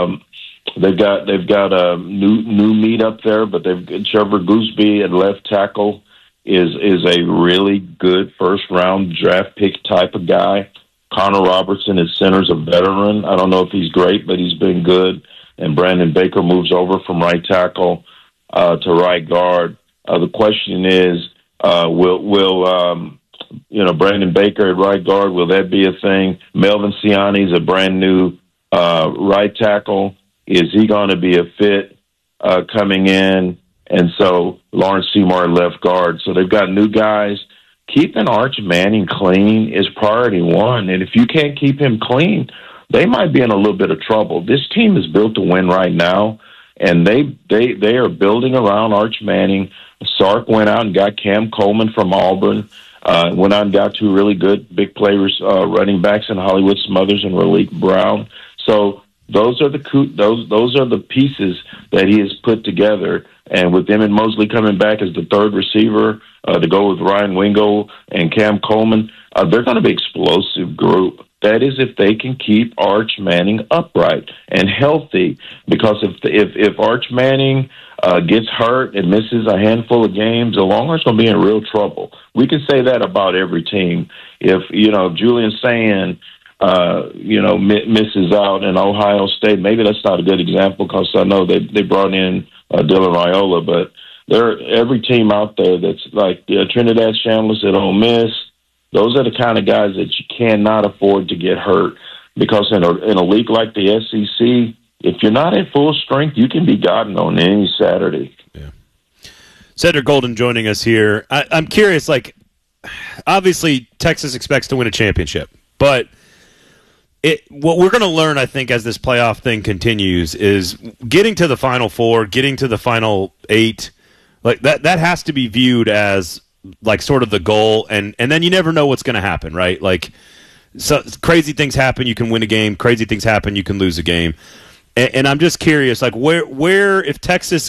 They've got a new meat up there, but they've Trevor Gooseby at left tackle is a really good first round draft pick type of guy. Connor Robertson at center's a veteran. I don't know if he's great, but he's been good. And Brandon Baker moves over from right tackle to right guard. The question is, will Brandon Baker at right guard, will that be a thing? Melvin Siani's a brand new right tackle. Is he going to be a fit coming in? And so Lawrence Seymour left guard. So they've got new guys. Keeping Arch Manning clean is priority one. And if you can't keep him clean, they might be in a little bit of trouble. This team is built to win right now, and they are building around Arch Manning. Sark went out and got Cam Coleman from Auburn. Went out and got two really good big players, running backs in Hollywood Smothers and Raleek Brown. So those are the pieces that he has put together. And with Emmett Mosley coming back as the third receiver to go with Ryan Wingo and Cam Coleman, they're going to be an explosive group. That is, if they can keep Arch Manning upright and healthy. Because if Arch Manning gets hurt and misses a handful of games, the Longhorns going to be in real trouble. We can say that about every team. If Julian Sand misses out in Ohio State, maybe that's not a good example because I know they brought in Dylan Raiola, but every team out there that's like Trinidad Shambliss at Ole Miss. Those are the kind of guys that you cannot afford to get hurt because in a league like the SEC, if you're not at full strength, you can be gotten on any Saturday. Yeah. Cedric Golden joining us here. I'm curious, obviously Texas expects to win a championship, but what we're going to learn, I think, as this playoff thing continues is getting to the Final Four, getting to the Final Eight, that has to be viewed as sort of the goal, and then you never know what's going to happen, right? So crazy things happen, you can win a game. Crazy things happen, you can lose a game. And I'm just curious, where does Texas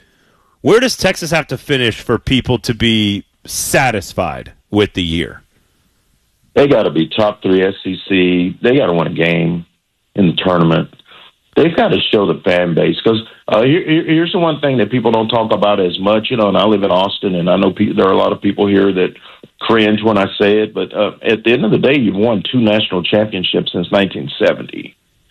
have to finish for people to be satisfied with the year? They got to be top three SEC. They got to win a game in the tournament. They've got to show the fan base because here's the one thing that people don't talk about as much, and I live in Austin, and I know there are a lot of people here that cringe when I say it, but at the end of the day, you've won 2 national championships since 1970.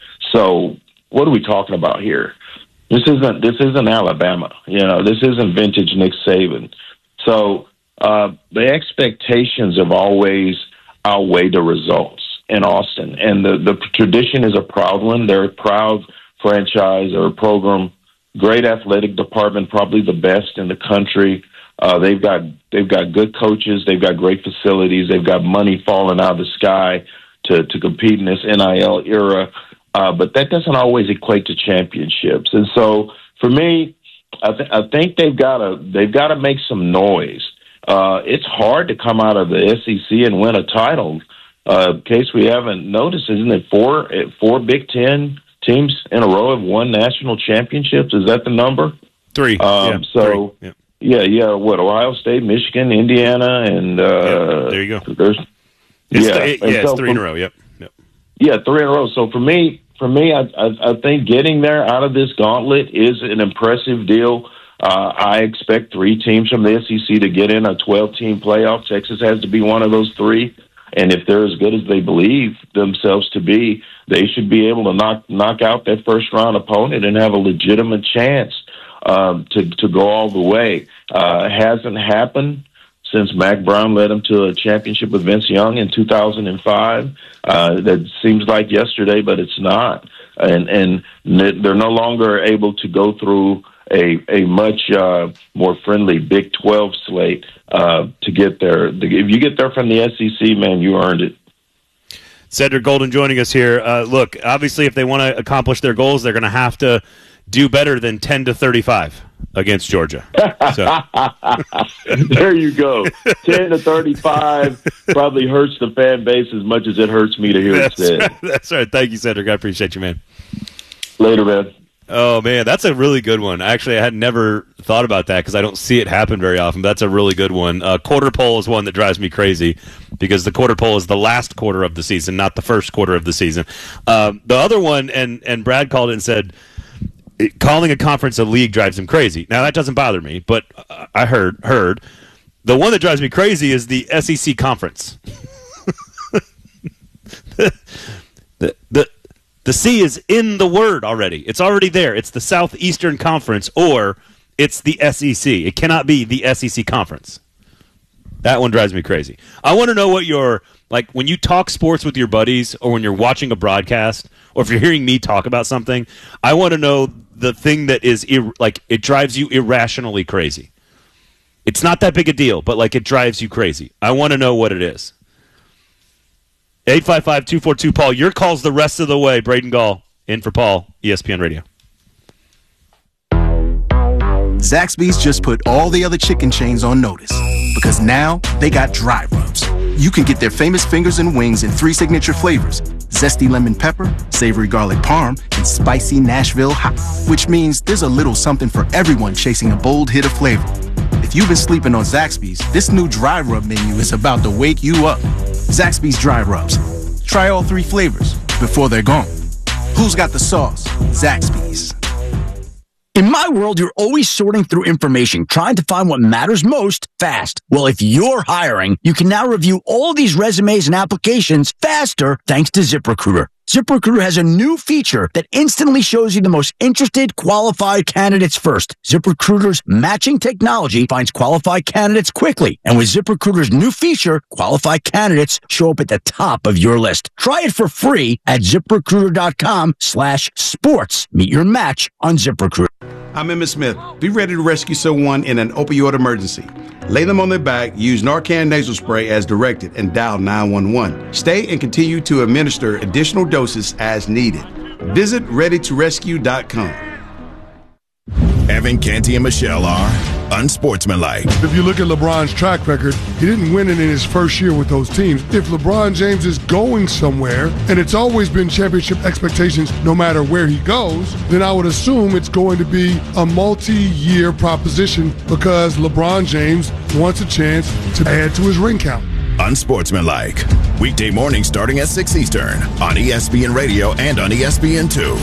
So what are we talking about here? This isn't Alabama. This isn't vintage Nick Saban. So the expectations have always outweighed the results in Austin, and the tradition is a proud one. They're a proud franchise or a program, great athletic department, probably the best in the country. They've got good coaches, they've got great facilities, they've got money falling out of the sky to compete in this NIL era. But that doesn't always equate to championships. And so for me, I think they've got to make some noise. It's hard to come out of the SEC and win a title. In case we haven't noticed, isn't it four Big Ten teams in a row have won national championships? Is that the number? 3. So 3. Yeah. What, Ohio State, Michigan, Indiana, and there you go. It's 3 in a row. Yep. Yeah, 3 in a row. So for me, I think getting there out of this gauntlet is an impressive deal. I expect 3 teams from the SEC to get in a 12-team playoff. Texas has to be one of those 3. And if they're as good as they believe themselves to be, they should be able to knock out that first-round opponent and have a legitimate chance to go all the way. Hasn't happened since Mack Brown led them to a championship with Vince Young in 2005. That seems like yesterday, but it's not. And they're no longer able to go through a much more friendly Big 12 slate to get there. If you get there from the SEC, man, you earned it. Cedric Golden joining us here. Look, obviously, if they want to accomplish their goals, they're going to have to do better than 10-35 against Georgia. So. There you go. 10-35 probably hurts the fan base as much as it hurts me to hear it said. That's right. Thank you, Cedric. I appreciate you, man. Later, man. Oh, man, that's a really good one. Actually, I had never thought about that because I don't see it happen very often. But that's a really good one. Quarter pole is one that drives me crazy because the quarter pole is the last quarter of the season, not the first quarter of the season. The other one, and Brad called it and said, calling a conference a league drives him crazy. Now, that doesn't bother me, but I heard. The one that drives me crazy is the SEC conference. The C is in the word already. It's already there. It's the Southeastern Conference or it's the SEC. It cannot be the SEC Conference. That one drives me crazy. I want to know what your, like, when you talk sports with your buddies or when you're watching a broadcast or if you're hearing me talk about something, I want to know the thing that is, it drives you irrationally crazy. It's not that big a deal, but, like, it drives you crazy. I want to know what it is. 855-242-PAUL. Your call's the rest of the way. Braden Gall in for Paul, ESPN Radio. Zaxby's just put all the other chicken chains on notice because now they got dry rubs. You can get their famous fingers and wings in 3 signature flavors: zesty lemon pepper, savory garlic parm, and spicy Nashville hot, which means there's a little something for everyone chasing a bold hit of flavor. If you've been sleeping on Zaxby's, this new dry rub menu is about to wake you up. Zaxby's Dry Rubs. Try all 3 flavors before they're gone. Who's got the sauce? Zaxby's. In my world, you're always sorting through information, trying to find what matters most fast. Well, if you're hiring, you can now review all these resumes and applications faster thanks to ZipRecruiter. ZipRecruiter has a new feature that instantly shows you the most interested, qualified candidates first. ZipRecruiter's matching technology finds qualified candidates quickly. And with ZipRecruiter's new feature, qualified candidates show up at the top of your list. Try it for free at ZipRecruiter.com/sports. Meet your match on ZipRecruiter. I'm Emmitt Smith. Be ready to rescue someone in an opioid emergency. Lay them on their back, use Narcan nasal spray as directed, and dial 911. Stay and continue to administer additional doses as needed. Visit ReadyToRescue.com. Evan Canty and Michelle are unsportsmanlike. If you look at LeBron's track record, he didn't win it in his first year with those teams. If LeBron James is going somewhere, and it's always been championship expectations no matter where he goes, then I would assume it's going to be a multi-year proposition because LeBron James wants a chance to add to his ring count. Unsportsmanlike. Weekday mornings starting at 6 Eastern on ESPN Radio and on ESPN2.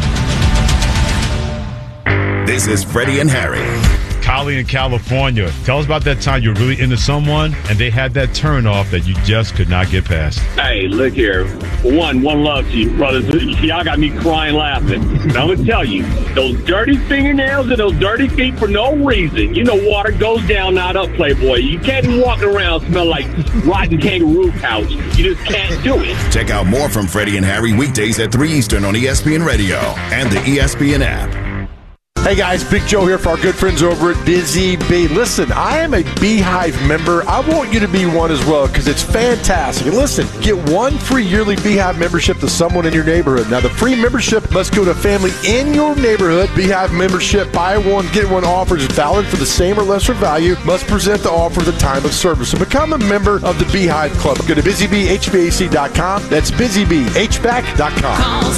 This is Freddie and Harry. Kylie in California. Tell us about that time you were really into someone and they had that turn off that you just could not get past. Hey, look here. One love to you, brothers. Y'all got me crying laughing. Now, I'm going to tell you, those dirty fingernails and those dirty feet for no reason. You know water goes down, not up, Playboy. You can't be walking around smell like rotten kangaroo pouch. You just can't do it. Check out more from Freddie and Harry weekdays at 3 Eastern on ESPN Radio and the ESPN app. Hey guys, Big Joe here for our good friends over at Busy Bee. Listen, I am a Beehive member. I want you to be one as well because it's fantastic. And listen, get 1 free yearly Beehive membership to someone in your neighborhood. Now, the free membership must go to a family in your neighborhood. Beehive membership, buy one, get one offer is valid for the same or lesser value. Must present the offer at the time of service. So become a member of the Beehive Club. Go to BusyBeeHVAC.com. That's BusyBeeHVAC.com. Call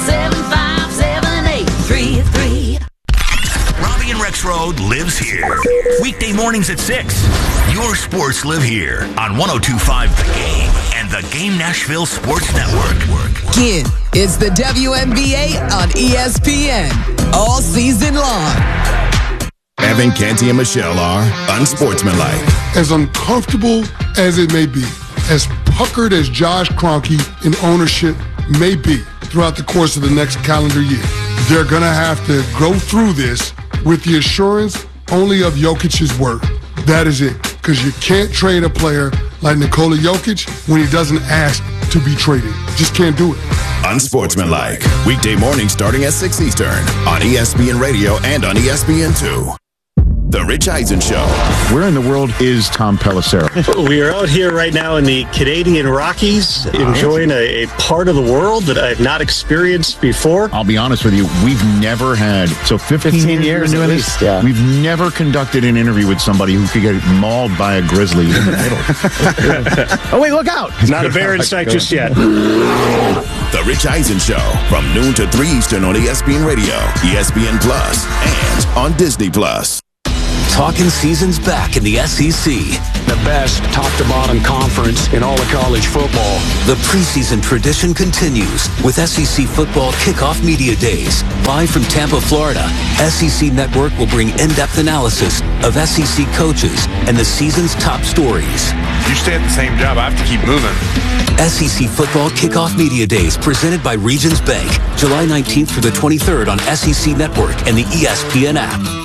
775-7833. Robbie and Rex Road lives here. Weekday mornings at 6. Your sports live here on 102.5 The Game and the Game Nashville Sports Network. Again, it's the WNBA on ESPN all season long. Evan Canty and Michelle are unsportsmanlike. As uncomfortable as it may be, as puckered as Josh Kroenke in ownership may be throughout the course of the next calendar year, they're going to have to go through this with the assurance only of Jokic's word. That is it. Because you can't trade a player like Nikola Jokic when he doesn't ask to be traded. Just can't do it. Unsportsmanlike. Weekday mornings starting at 6 Eastern on ESPN Radio and on ESPN2. The Rich Eisen Show. Where in the world is Tom Pelissero? We are out here right now in the Canadian Rockies, enjoying a part of the world that I've not experienced before. I'll be honest with you, we've never had, 15 years doing this? Yeah. We've never conducted an interview with somebody who could get mauled by a grizzly in the middle. Oh, wait, look out. Not a bear in sight just yet. The Rich Eisen Show from noon to 3 Eastern on ESPN Radio, ESPN Plus, and on Disney Plus. Talking seasons back in the SEC. The best top-to-bottom conference in all of college football. The preseason tradition continues with SEC Football Kickoff Media Days. Live from Tampa, Florida, SEC Network will bring in-depth analysis of SEC coaches and the season's top stories. You stay at the same job, I have to keep moving. SEC Football Kickoff Media Days presented by Regions Bank. July 19th through the 23rd on SEC Network and the ESPN app.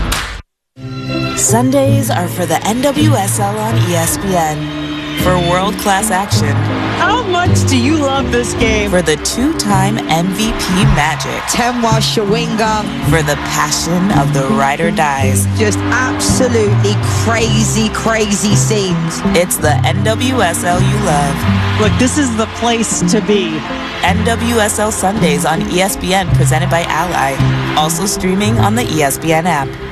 Sundays are for the NWSL on ESPN. For world-class action. How much do you love this game? For the two-time MVP Magic. Temwa Shawinga. For the passion of the ride or dies. Just absolutely crazy, crazy scenes. It's the NWSL you love. Look, this is the place to be. NWSL Sundays on ESPN presented by Ally. Also streaming on the ESPN app.